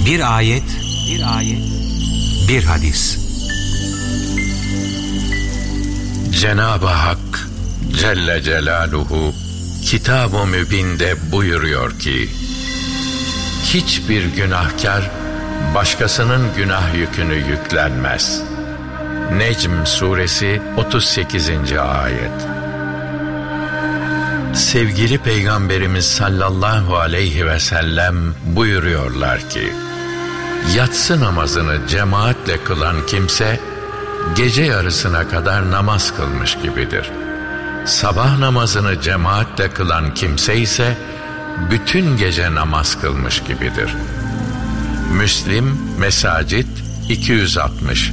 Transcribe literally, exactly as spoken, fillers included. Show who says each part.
Speaker 1: Bir ayet, bir ayet, bir hadis.
Speaker 2: Cenab-ı Hak Celle Celaluhu Kitab-ı Mübin'de buyuruyor ki, hiçbir günahkar başkasının günah yükünü yüklenmez. Necm suresi otuz sekizinci ayet. Sevgili Peygamberimiz sallallahu aleyhi ve sellem buyuruyorlar ki, yatsı namazını cemaatle kılan kimse gece yarısına kadar namaz kılmış gibidir. Sabah namazını cemaatle kılan kimse ise bütün gece namaz kılmış gibidir. Müslim Mesacit iki yüz altmış.